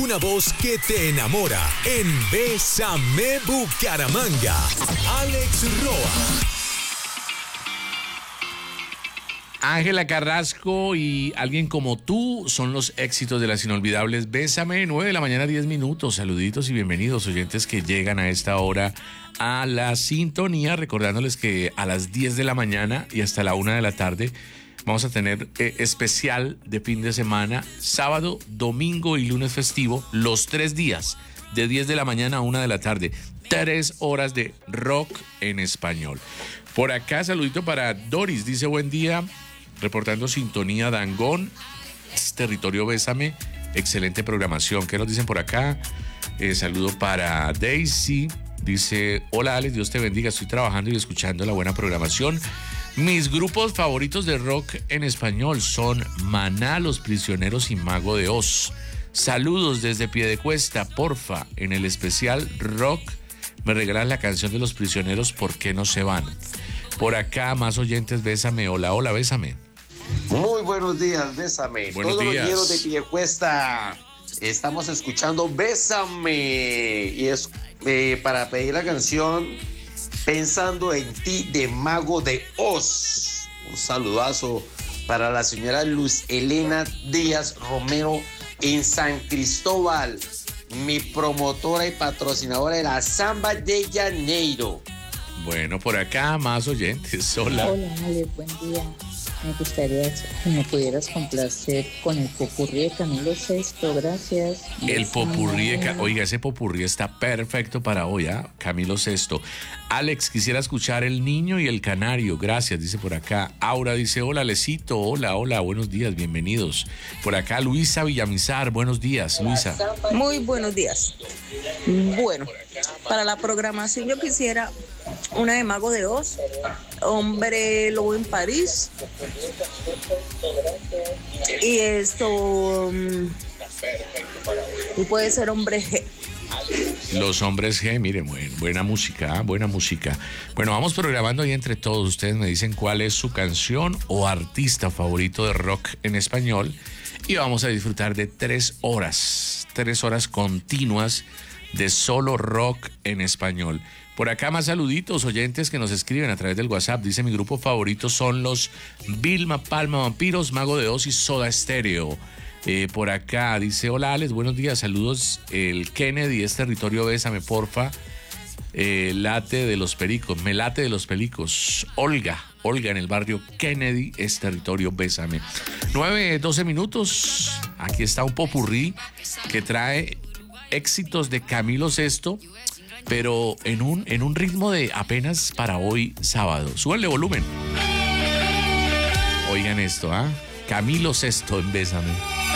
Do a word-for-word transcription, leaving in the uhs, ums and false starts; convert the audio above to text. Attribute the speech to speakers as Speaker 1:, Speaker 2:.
Speaker 1: una voz que te enamora en Bésame Bucaramanga. Alex Roa.
Speaker 2: Ángela Carrasco y Alguien como tú son los éxitos de las inolvidables Bésame, nueve de la mañana, diez minutos. Saluditos y bienvenidos oyentes que llegan a esta hora a la sintonía, recordándoles que a las diez de la mañana y hasta la una de la tarde vamos a tener eh, especial de fin de semana, sábado, domingo y lunes festivo, los tres días, de diez de la mañana a una de la tarde, tres horas de rock en español. Por acá, saludito para Doris, dice buen día, reportando sintonía Dangón, territorio Bésame, excelente programación. ¿Qué nos dicen por acá? Eh, saludo para Daisy, dice, hola Alex, Dios te bendiga, estoy trabajando y escuchando la buena programación. Mis grupos favoritos de rock en español son Maná, Los Prisioneros y Mago de Oz. Saludos desde Piedecuesta, porfa, en el especial rock me regalas la canción de Los Prisioneros, ¿por qué no se van? Por acá, más oyentes, Bésame, hola, hola, Bésame.
Speaker 3: Muy buenos días, Bésame.
Speaker 2: Buenos
Speaker 3: Todos
Speaker 2: días.
Speaker 3: los días de Piedecuesta estamos escuchando Bésame y es eh, para pedir la canción Pensando en ti de Mago de Oz. Un saludazo para la señora Luz Elena Díaz Romero en San Cristóbal, mi promotora y patrocinadora de la Samba de Janeiro.
Speaker 2: Bueno, por acá más oyentes. Hola.
Speaker 4: Hola, Ale, buen día. Me gustaría que me pudieras complacer con el popurrí de Camilo Sesto, gracias.
Speaker 2: El popurrí, de, oiga, ese popurrí está perfecto para hoy, ¿ah? ¿eh? Camilo Sesto. Alex, quisiera escuchar El Niño y el Canario, gracias, dice por acá. Aura dice, hola, Lecito, hola, hola, buenos días, bienvenidos. Por acá, Luisa Villamizar, buenos días, Luisa.
Speaker 5: Muy buenos días. Bueno, para la programación yo quisiera una de Mago de Oz, Hombre Lobo en París. Y esto, y puede ser Hombre G.
Speaker 2: Los Hombres G, miren, buen, buena música, ¿eh? buena música. Bueno, vamos programando ahí entre todos. Ustedes me dicen cuál es su canción o artista favorito de rock en español. Y vamos a disfrutar de tres horas, tres horas continuas de solo rock en español. Por acá más saluditos, oyentes que nos escriben a través del WhatsApp. Dice, mi grupo favorito son los Vilma Palma Vampiros, Mago de Oz y Soda Stereo. Eh, por acá dice, hola Alex, buenos días, saludos. El Kennedy es territorio Bésame, porfa. Eh, late de los Pericos, me late de los Pericos. Olga, Olga en el barrio Kennedy es territorio Bésame. nueve, doce minutos. Aquí está un popurrí que trae éxitos de Camilo Sesto, pero en un, en un ritmo de apenas para hoy sábado. Súbanle volumen. Oigan esto, ¿ah? ¿eh? Camilo Sesto en Bésame.